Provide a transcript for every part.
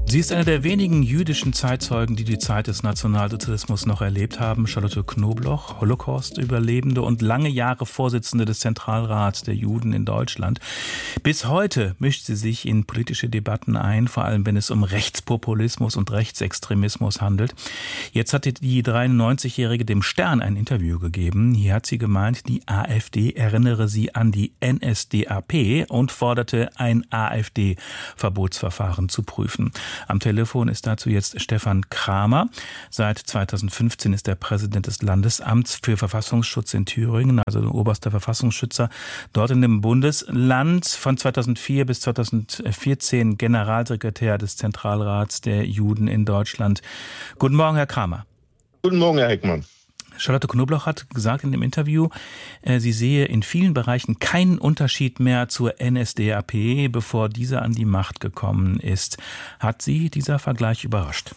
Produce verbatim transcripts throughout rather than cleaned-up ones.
Sie ist eine der wenigen jüdischen Zeitzeugen, die die Zeit des Nationalsozialismus noch erlebt haben. Charlotte Knobloch, Holocaust-Überlebende und lange Jahre Vorsitzende des Zentralrats der Juden in Deutschland. Bis heute mischt sie sich in politische Debatten ein, vor allem wenn es um Rechtspopulismus und Rechtsextremismus handelt. Jetzt hatte die dreiundneunzigjährige dem Stern ein Interview gegeben. Hier hat sie gemeint, die AfD erinnere sie an die N S D A P und forderte, ein AfD-Verbotsverfahren zu prüfen. Am Telefon ist dazu jetzt Stefan Kramer. Seit zweitausendfünfzehn ist er Präsident des Landesamts für Verfassungsschutz in Thüringen, also der oberste Verfassungsschützer dort in dem Bundesland. Von zweitausendvier bis zweitausendvierzehn Generalsekretär des Zentralrats der Juden in Deutschland. Guten Morgen, Herr Kramer. Guten Morgen, Herr Heckmann. Charlotte Knobloch hat gesagt in dem Interview, äh, sie sehe in vielen Bereichen keinen Unterschied mehr zur N S D A P, bevor diese an die Macht gekommen ist. Hat Sie dieser Vergleich überrascht?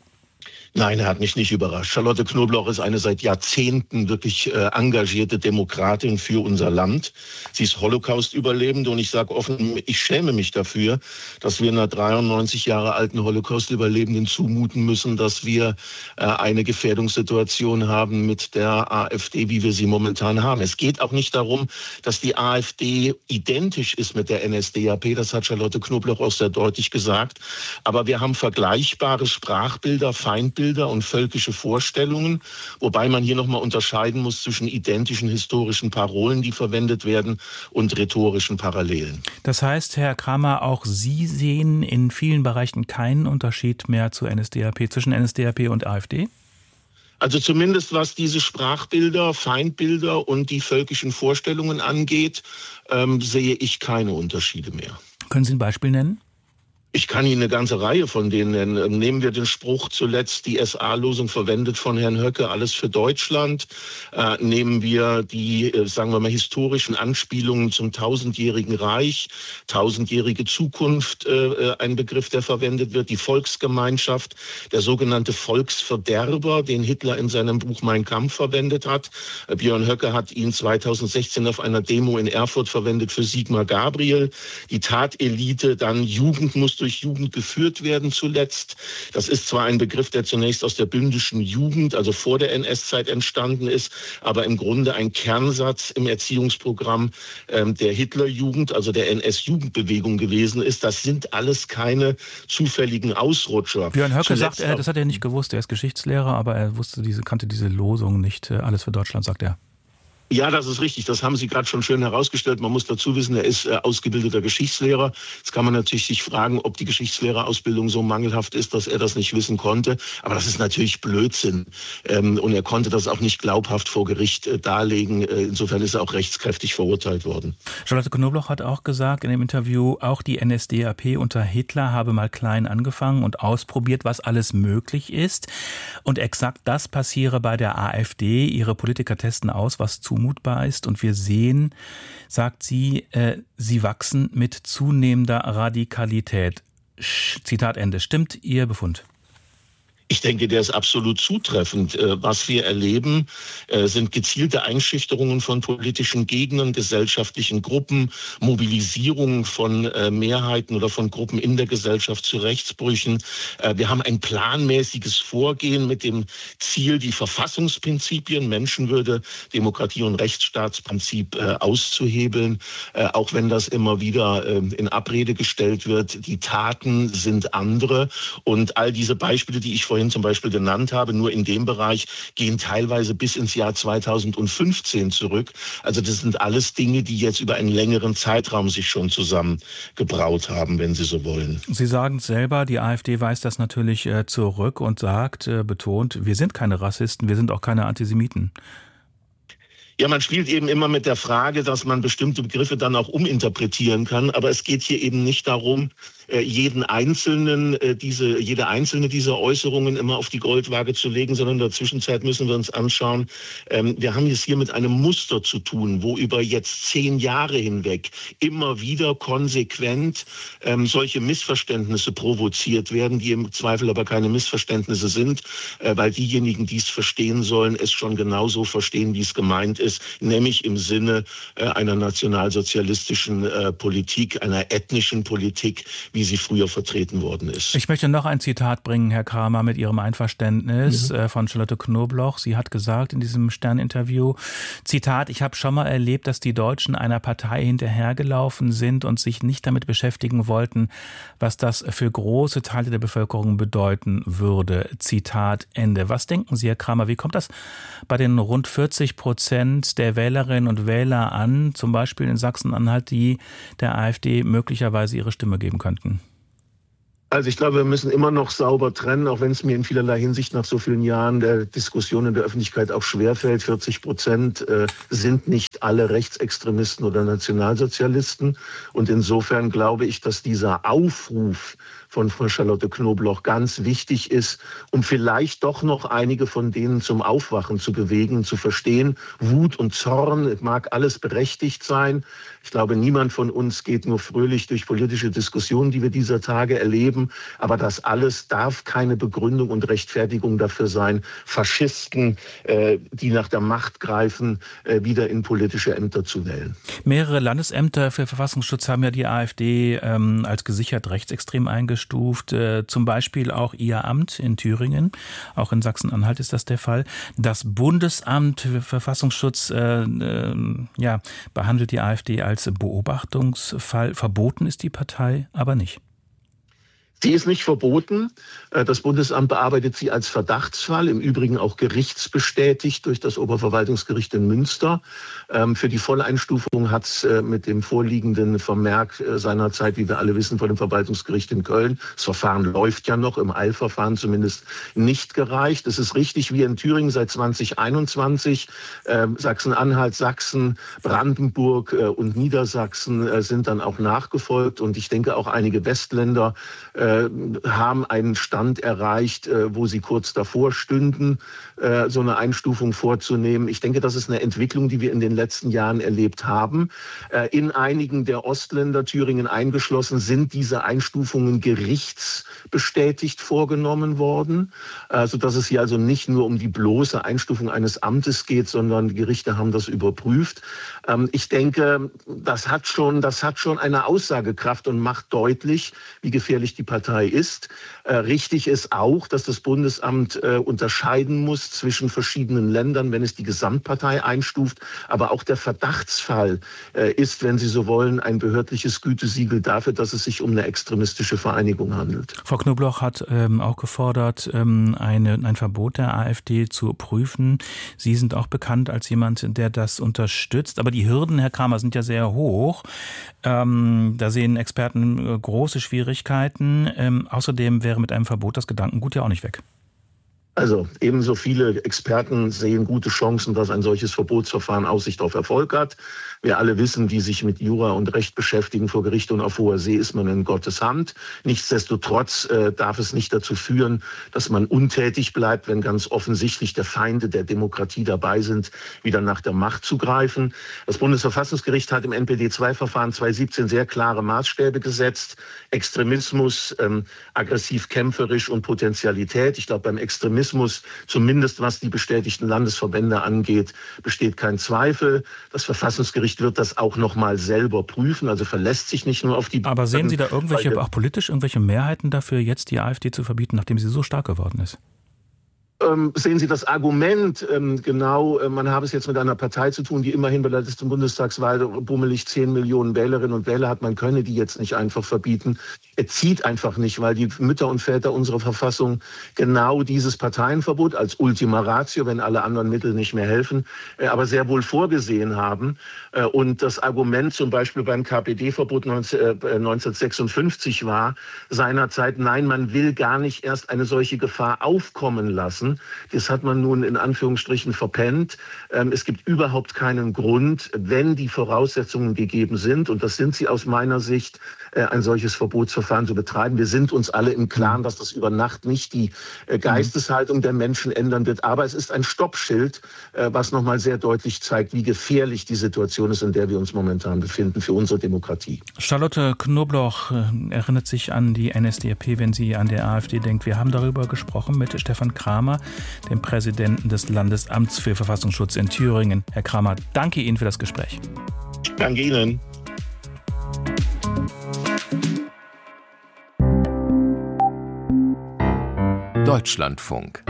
Nein, er hat mich nicht überrascht. Charlotte Knobloch ist eine seit Jahrzehnten wirklich äh, engagierte Demokratin für unser Land. Sie ist Holocaust-Überlebende und ich sage offen, ich schäme mich dafür, dass wir einer dreiundneunzig Jahre alten Holocaust-Überlebenden zumuten müssen, dass wir äh, eine Gefährdungssituation haben mit der AfD, wie wir sie momentan haben. Es geht auch nicht darum, dass die AfD identisch ist mit der N S D A P. Das hat Charlotte Knobloch auch sehr deutlich gesagt. Aber wir haben vergleichbare Sprachbilder, Feindbilder und völkische Vorstellungen, wobei man hier nochmal unterscheiden muss zwischen identischen historischen Parolen, die verwendet werden, und rhetorischen Parallelen. Das heißt, Herr Kramer, auch Sie sehen in vielen Bereichen keinen Unterschied mehr zur N S D A P, zwischen N S D A P und AfD? Also zumindest was diese Sprachbilder, Feindbilder und die völkischen Vorstellungen angeht, ähm, sehe ich keine Unterschiede mehr. Können Sie ein Beispiel nennen? Ich kann Ihnen eine ganze Reihe von denen nennen. Nehmen wir den Spruch zuletzt, die S A-Losung verwendet von Herrn Höcke, alles für Deutschland. Äh, nehmen wir die, äh, sagen wir mal, historischen Anspielungen zum tausendjährigen Reich, tausendjährige Zukunft, äh, ein Begriff, der verwendet wird, die Volksgemeinschaft, der sogenannte Volksverderber, den Hitler in seinem Buch Mein Kampf verwendet hat. Äh, Björn Höcke hat ihn zweitausendsechzehn auf einer Demo in Erfurt verwendet für Sigmar Gabriel. Die Tatelite, dann Jugend muss durch Jugend geführt werden zuletzt. Das ist zwar ein Begriff, der zunächst aus der bündischen Jugend, also vor der N S-Zeit entstanden ist, aber im Grunde ein Kernsatz im Erziehungsprogramm ähm, der Hitlerjugend, also der N S-Jugendbewegung gewesen ist. Das sind alles keine zufälligen Ausrutscher. Björn Höcke sagt, er, das hat er nicht gewusst, er ist Geschichtslehrer, aber er wusste diese, kannte diese Losung nicht. Alles für Deutschland, sagt er. Ja, das ist richtig. Das haben Sie gerade schon schön herausgestellt. Man muss dazu wissen, er ist äh, ausgebildeter Geschichtslehrer. Jetzt kann man natürlich sich fragen, ob die Geschichtslehrerausbildung so mangelhaft ist, dass er das nicht wissen konnte. Aber das ist natürlich Blödsinn. Ähm, und er konnte das auch nicht glaubhaft vor Gericht äh, darlegen. Äh, insofern ist er auch rechtskräftig verurteilt worden. Charlotte Knobloch hat auch gesagt in dem Interview, auch die N S D A P unter Hitler habe mal klein angefangen und ausprobiert, was alles möglich ist. Und exakt das passiere bei der AfD. Ihre Politiker testen aus, was zumutbar ist. Und wir sehen, sagt sie, äh, sie wachsen mit zunehmender Radikalität. Zitat Ende. Stimmt Ihr Befund? Ich denke, der ist absolut zutreffend. Was wir erleben, sind gezielte Einschüchterungen von politischen Gegnern, gesellschaftlichen Gruppen, Mobilisierung von Mehrheiten oder von Gruppen in der Gesellschaft zu Rechtsbrüchen. Wir haben ein planmäßiges Vorgehen mit dem Ziel, die Verfassungsprinzipien, Menschenwürde, Demokratie und Rechtsstaatsprinzip auszuhebeln, auch wenn das immer wieder in Abrede gestellt wird. Die Taten sind andere und all diese Beispiele, die ich vorhin zum Beispiel genannt habe, nur in dem Bereich, gehen teilweise bis ins Jahr zweitausendfünfzehn zurück. Also das sind alles Dinge, die jetzt über einen längeren Zeitraum sich schon zusammengebraut haben, wenn Sie so wollen. Sie sagen selber, die AfD weist das natürlich äh, zurück und sagt, äh, betont, wir sind keine Rassisten, wir sind auch keine Antisemiten. Ja, man spielt eben immer mit der Frage, dass man bestimmte Begriffe dann auch uminterpretieren kann. Aber es geht hier eben nicht darum, jeden einzelnen, diese, jede einzelne dieser Äußerungen immer auf die Goldwaage zu legen, sondern in der Zwischenzeit müssen wir uns anschauen, wir haben es hier mit einem Muster zu tun, wo über jetzt zehn Jahre hinweg immer wieder konsequent solche Missverständnisse provoziert werden, die im Zweifel aber keine Missverständnisse sind, weil diejenigen, die es verstehen sollen, es schon genauso verstehen, wie es gemeint ist, nämlich im Sinne äh, einer nationalsozialistischen äh, Politik, einer ethnischen Politik, wie sie früher vertreten worden ist. Ich möchte noch ein Zitat bringen, Herr Kramer, mit Ihrem Einverständnis mhm. äh, von Charlotte Knobloch. Sie hat gesagt in diesem Stern-Interview, Zitat, ich habe schon mal erlebt, dass die Deutschen einer Partei hinterhergelaufen sind und sich nicht damit beschäftigen wollten, was das für große Teile der Bevölkerung bedeuten würde. Zitat Ende. Was denken Sie, Herr Kramer, wie kommt das bei den rund vierzig Prozent der Wählerinnen und Wähler an, zum Beispiel in Sachsen-Anhalt, die der AfD möglicherweise ihre Stimme geben könnten? Also ich glaube, wir müssen immer noch sauber trennen, auch wenn es mir in vielerlei Hinsicht nach so vielen Jahren der Diskussion in der Öffentlichkeit auch schwerfällt. vierzig Prozent äh, sind nicht alle Rechtsextremisten oder Nationalsozialisten. Und insofern glaube ich, dass dieser Aufruf von Frau Charlotte Knobloch ganz wichtig ist, um vielleicht doch noch einige von denen zum Aufwachen zu bewegen, zu verstehen. Wut und Zorn mag alles berechtigt sein. Ich glaube, niemand von uns geht nur fröhlich durch politische Diskussionen, die wir dieser Tage erleben. Aber das alles darf keine Begründung und Rechtfertigung dafür sein, Faschisten, äh, die nach der Macht greifen, äh, wieder in politische Ämter zu wählen. Mehrere Landesämter für Verfassungsschutz haben ja die AfD ähm, als gesichert rechtsextrem eingestuft. Äh, zum Beispiel auch ihr Amt in Thüringen. Auch in Sachsen-Anhalt ist das der Fall. Das Bundesamt für Verfassungsschutz äh, äh, ja, behandelt die AfD als Beobachtungsfall. Verboten ist die Partei aber nicht. Sie ist nicht verboten. Das Bundesamt bearbeitet sie als Verdachtsfall, im Übrigen auch gerichtsbestätigt durch das Oberverwaltungsgericht in Münster. Für die Volleinstufung hat es mit dem vorliegenden Vermerk seinerzeit, wie wir alle wissen, vor dem Verwaltungsgericht in Köln, das Verfahren läuft ja noch, im Eilverfahren zumindest, nicht gereicht. Es ist richtig, wie in Thüringen seit zwanzig einundzwanzig, Sachsen-Anhalt, Sachsen, Brandenburg und Niedersachsen sind dann auch nachgefolgt. Und ich denke, auch einige Westländer haben einen Stand erreicht, wo sie kurz davor stünden, so eine Einstufung vorzunehmen. Ich denke, das ist eine Entwicklung, die wir in den letzten Jahren erlebt haben. In einigen der Ostländer, Thüringen eingeschlossen, sind diese Einstufungen gerichtsbestätigt vorgenommen worden, sodass es hier also nicht nur um die bloße Einstufung eines Amtes geht, sondern die Gerichte haben das überprüft. Ich denke, das hat schon, das hat schon eine Aussagekraft und macht deutlich, wie gefährlich die Partei ist. Äh, richtig ist auch, dass das Bundesamt äh, unterscheiden muss zwischen verschiedenen Ländern, wenn es die Gesamtpartei einstuft. Aber auch der Verdachtsfall äh, ist, wenn Sie so wollen, ein behördliches Gütesiegel dafür, dass es sich um eine extremistische Vereinigung handelt. Frau Knobloch hat ähm, auch gefordert, ähm, eine, ein Verbot der AfD zu prüfen. Sie sind auch bekannt als jemand, der das unterstützt. Aber die Hürden, Herr Kramer, sind ja sehr hoch. Ähm, da sehen Experten äh, große Schwierigkeiten. Ähm, außerdem wäre mit einem Verbot das Gedankengut ja auch nicht weg. Also ebenso viele Experten sehen gute Chancen, dass ein solches Verbotsverfahren Aussicht auf Erfolg hat. Wir alle wissen, die sich mit Jura und Recht beschäftigen, vor Gericht und auf hoher See ist man in Gottes Hand. Nichtsdestotrotz äh, darf es nicht dazu führen, dass man untätig bleibt, wenn ganz offensichtlich der Feinde der Demokratie dabei sind, wieder nach der Macht zu greifen. Das Bundesverfassungsgericht hat im N P D zwei Verfahren zwanzig siebzehn sehr klare Maßstäbe gesetzt. Extremismus, ähm, aggressiv kämpferisch und Potentialität. Ich glaube, beim Extremismus, zumindest was die bestätigten Landesverbände angeht, besteht kein Zweifel. Das Verfassungsgericht wird das auch noch mal selber prüfen, also verlässt sich nicht nur auf die... Aber sehen Sie da irgendwelche, auch politisch, irgendwelche Mehrheiten dafür, jetzt die AfD zu verbieten, nachdem sie so stark geworden ist? Ähm, sehen Sie das Argument ähm, genau, äh, man habe es jetzt mit einer Partei zu tun, die immerhin bei der letzten Bundestagswahl bummelig zehn Millionen Wählerinnen und Wähler hat, man könne die jetzt nicht einfach verbieten. Er zieht einfach nicht, weil die Mütter und Väter unserer Verfassung genau dieses Parteienverbot als Ultima Ratio, wenn alle anderen Mittel nicht mehr helfen, äh, aber sehr wohl vorgesehen haben. Äh, und das Argument zum Beispiel beim K P D-Verbot neunzehnhundertsechsundfünfzig war seinerzeit, nein, man will gar nicht erst eine solche Gefahr aufkommen lassen. Das hat man nun in Anführungsstrichen verpennt. Es gibt überhaupt keinen Grund, wenn die Voraussetzungen gegeben sind, und das sind sie aus meiner Sicht, ein solches Verbotsverfahren zu betreiben. Wir sind uns alle im Klaren, dass das über Nacht nicht die Geisteshaltung der Menschen ändern wird. Aber es ist ein Stoppschild, was nochmal sehr deutlich zeigt, wie gefährlich die Situation ist, in der wir uns momentan befinden für unsere Demokratie. Charlotte Knobloch erinnert sich an die N S D A P, wenn sie an der AfD denkt. Wir haben darüber gesprochen mit Stefan Kramer, dem Präsidenten des Landesamts für Verfassungsschutz in Thüringen. Herr Kramer, danke Ihnen für das Gespräch. Danke Ihnen. Deutschlandfunk.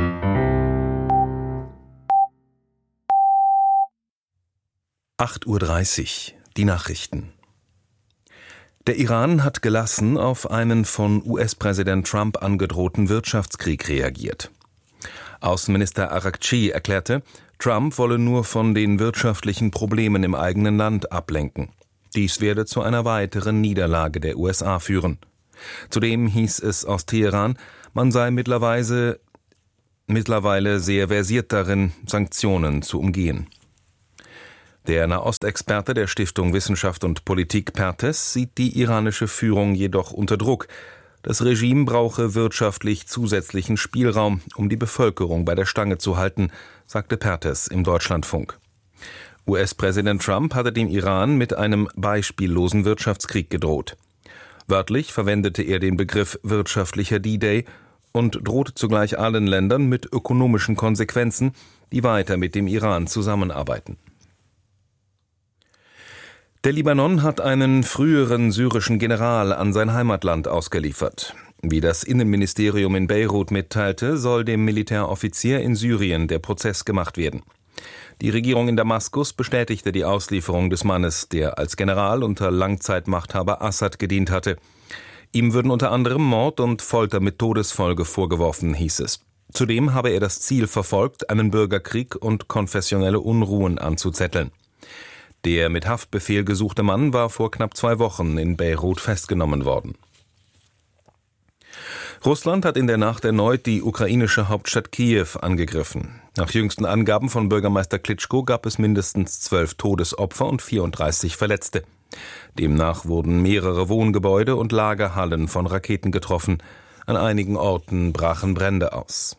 acht Uhr dreißig, die Nachrichten. Der Iran hat gelassen auf einen von U S-Präsident Trump angedrohten Wirtschaftskrieg reagiert. Außenminister Araghchi erklärte, Trump wolle nur von den wirtschaftlichen Problemen im eigenen Land ablenken. Dies werde zu einer weiteren Niederlage der U S A führen. Zudem hieß es aus Teheran, man sei mittlerweile, mittlerweile sehr versiert darin, Sanktionen zu umgehen. Der Nahostexperte der Stiftung Wissenschaft und Politik Pertes sieht die iranische Führung jedoch unter Druck. Das Regime brauche wirtschaftlich zusätzlichen Spielraum, um die Bevölkerung bei der Stange zu halten, sagte Pertes im Deutschlandfunk. U S-Präsident Trump hatte dem Iran mit einem beispiellosen Wirtschaftskrieg gedroht. Wörtlich verwendete er den Begriff wirtschaftlicher D-Day und drohte zugleich allen Ländern mit ökonomischen Konsequenzen, die weiter mit dem Iran zusammenarbeiten. Der Libanon hat einen früheren syrischen General an sein Heimatland ausgeliefert. Wie das Innenministerium in Beirut mitteilte, soll dem Militäroffizier in Syrien der Prozess gemacht werden. Die Regierung in Damaskus bestätigte die Auslieferung des Mannes, der als General unter Langzeitmachthaber Assad gedient hatte. Ihm würden unter anderem Mord und Folter mit Todesfolge vorgeworfen, hieß es. Zudem habe er das Ziel verfolgt, einen Bürgerkrieg und konfessionelle Unruhen anzuzetteln. Der mit Haftbefehl gesuchte Mann war vor knapp zwei Wochen in Beirut festgenommen worden. Russland hat in der Nacht erneut die ukrainische Hauptstadt Kiew angegriffen. Nach jüngsten Angaben von Bürgermeister Klitschko gab es mindestens zwölf Todesopfer und vierunddreißig Verletzte. Demnach wurden mehrere Wohngebäude und Lagerhallen von Raketen getroffen. An einigen Orten brachen Brände aus.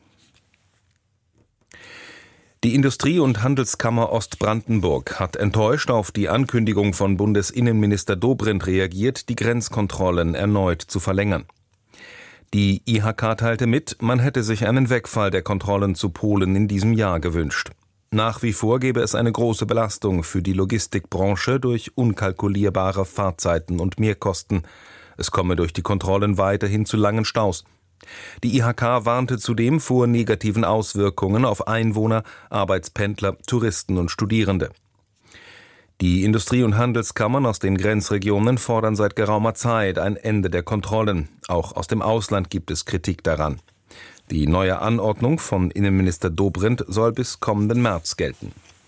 Die Industrie- und Handelskammer Ostbrandenburg hat enttäuscht auf die Ankündigung von Bundesinnenminister Dobrindt reagiert, die Grenzkontrollen erneut zu verlängern. Die I H K teilte mit, man hätte sich einen Wegfall der Kontrollen zu Polen in diesem Jahr gewünscht. Nach wie vor gäbe es eine große Belastung für die Logistikbranche durch unkalkulierbare Fahrzeiten und Mehrkosten. Es komme durch die Kontrollen weiterhin zu langen Staus. Die I H K warnte zudem vor negativen Auswirkungen auf Einwohner, Arbeitspendler, Touristen und Studierende. Die Industrie- und Handelskammern aus den Grenzregionen fordern seit geraumer Zeit ein Ende der Kontrollen. Auch aus dem Ausland gibt es Kritik daran. Die neue Anordnung von Innenminister Dobrindt soll bis kommenden März gelten.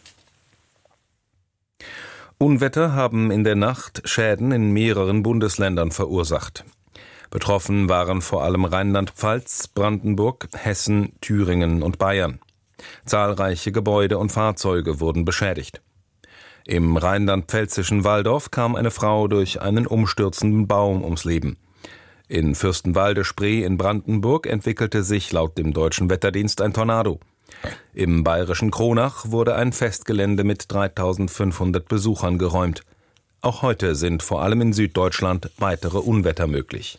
Unwetter haben in der Nacht Schäden in mehreren Bundesländern verursacht. Betroffen waren vor allem Rheinland-Pfalz, Brandenburg, Hessen, Thüringen und Bayern. Zahlreiche Gebäude und Fahrzeuge wurden beschädigt. Im rheinland-pfälzischen Walldorf kam eine Frau durch einen umstürzenden Baum ums Leben. In Fürstenwalde-Spree in Brandenburg entwickelte sich laut dem Deutschen Wetterdienst ein Tornado. Im bayerischen Kronach wurde ein Festgelände mit dreitausendfünfhundert Besuchern geräumt. Auch heute sind vor allem in Süddeutschland weitere Unwetter möglich.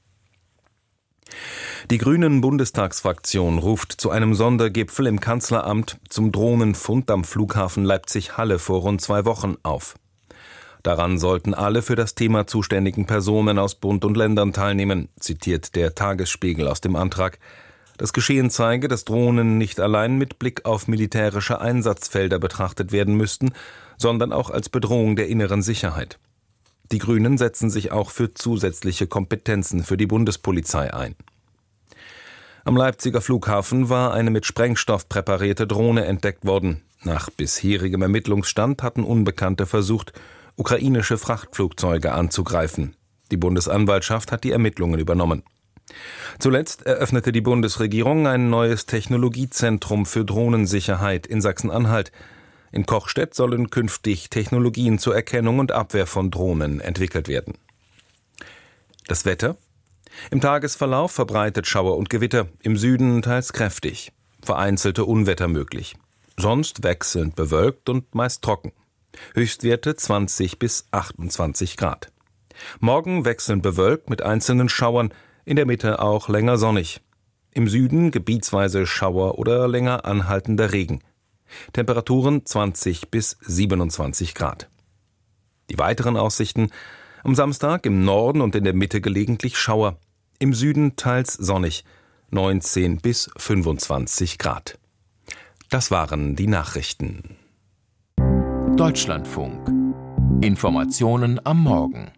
Die Grünen-Bundestagsfraktion ruft zu einem Sondergipfel im Kanzleramt zum Drohnenfund am Flughafen Leipzig-Halle vor rund zwei Wochen auf. Daran sollten alle für das Thema zuständigen Personen aus Bund und Ländern teilnehmen, zitiert der Tagesspiegel aus dem Antrag. Das Geschehen zeige, dass Drohnen nicht allein mit Blick auf militärische Einsatzfelder betrachtet werden müssten, sondern auch als Bedrohung der inneren Sicherheit. Die Grünen setzen sich auch für zusätzliche Kompetenzen für die Bundespolizei ein. Am Leipziger Flughafen war eine mit Sprengstoff präparierte Drohne entdeckt worden. Nach bisherigem Ermittlungsstand hatten Unbekannte versucht, ukrainische Frachtflugzeuge anzugreifen. Die Bundesanwaltschaft hat die Ermittlungen übernommen. Zuletzt eröffnete die Bundesregierung ein neues Technologiezentrum für Drohnensicherheit in Sachsen-Anhalt. In Kochstedt sollen künftig Technologien zur Erkennung und Abwehr von Drohnen entwickelt werden. Das Wetter? Im Tagesverlauf verbreitet Schauer und Gewitter, im Süden teils kräftig. Vereinzelte Unwetter möglich. Sonst wechselnd bewölkt und meist trocken. Höchstwerte zwanzig bis achtundzwanzig Grad. Morgen wechselnd bewölkt mit einzelnen Schauern, in der Mitte auch länger sonnig. Im Süden gebietsweise Schauer oder länger anhaltender Regen. Temperaturen zwanzig bis siebenundzwanzig Grad. Die weiteren Aussichten: am Samstag im Norden und in der Mitte gelegentlich Schauer. Im Süden teils sonnig, neunzehn bis fünfundzwanzig Grad. Das waren die Nachrichten. Deutschlandfunk. Informationen am Morgen.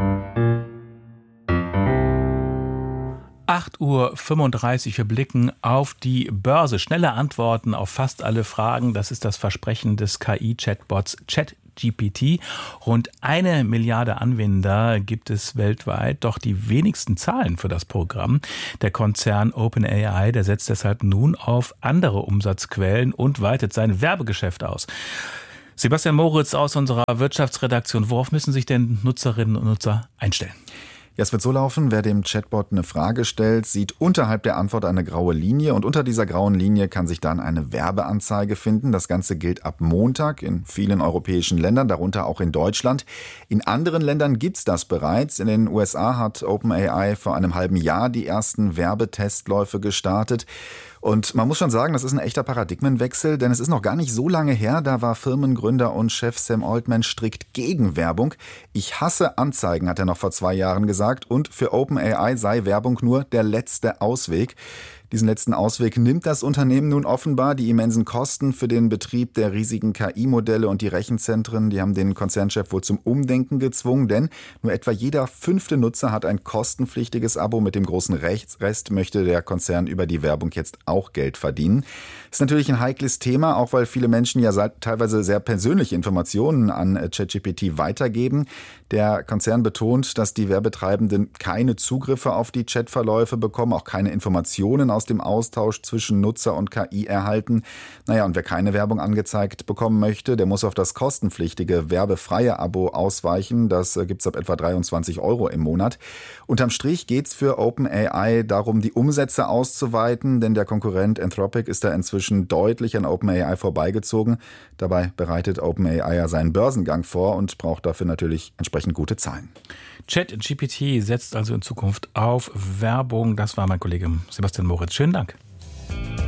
acht Uhr fünfunddreißig, wir blicken auf die Börse. Schnelle Antworten auf fast alle Fragen, das ist das Versprechen des K I-Chatbots ChatGPT. Rund eine Milliarde Anwender gibt es weltweit, doch die wenigsten zahlen für das Programm. Der Konzern OpenAI, der setzt deshalb nun auf andere Umsatzquellen und weitet sein Werbegeschäft aus. Sebastian Moritz aus unserer Wirtschaftsredaktion, worauf müssen sich denn Nutzerinnen und Nutzer einstellen? Ja, es wird so laufen, wer dem Chatbot eine Frage stellt, sieht unterhalb der Antwort eine graue Linie und unter dieser grauen Linie kann sich dann eine Werbeanzeige finden. Das Ganze gilt ab Montag in vielen europäischen Ländern, darunter auch in Deutschland. In anderen Ländern gibt's das bereits. In den U S A hat OpenAI vor einem halben Jahr die ersten Werbetestläufe gestartet. Und man muss schon sagen, das ist ein echter Paradigmenwechsel, denn es ist noch gar nicht so lange her, da war Firmengründer und Chef Sam Altman strikt gegen Werbung. Ich hasse Anzeigen, hat er noch vor zwei Jahren gesagt, und für OpenAI sei Werbung nur der letzte Ausweg. Diesen letzten Ausweg nimmt das Unternehmen nun offenbar. Die immensen Kosten für den Betrieb der riesigen K I-Modelle und die Rechenzentren, die haben den Konzernchef wohl zum Umdenken gezwungen, denn nur etwa jeder fünfte Nutzer hat ein kostenpflichtiges Abo. Mit dem großen Rest möchte der Konzern über die Werbung jetzt auch Geld verdienen. Das ist natürlich ein heikles Thema, auch weil viele Menschen ja teilweise sehr persönliche Informationen an ChatGPT weitergeben. Der Konzern betont, dass die Werbetreibenden keine Zugriffe auf die Chatverläufe bekommen, auch keine Informationen aus dem Austausch zwischen Nutzer und K I erhalten. Naja, und wer keine Werbung angezeigt bekommen möchte, der muss auf das kostenpflichtige, werbefreie Abo ausweichen. Das gibt's ab etwa dreiundzwanzig Euro im Monat. Unterm Strich geht's für OpenAI darum, die Umsätze auszuweiten, denn der Konkurrent Anthropic ist da inzwischen deutlich an OpenAI vorbeigezogen. Dabei bereitet OpenAI ja seinen Börsengang vor und braucht dafür natürlich entsprechend gute Zahlen. ChatGPT setzt also in Zukunft auf Werbung. Das war mein Kollege Sebastian Moritz. Schönen Dank.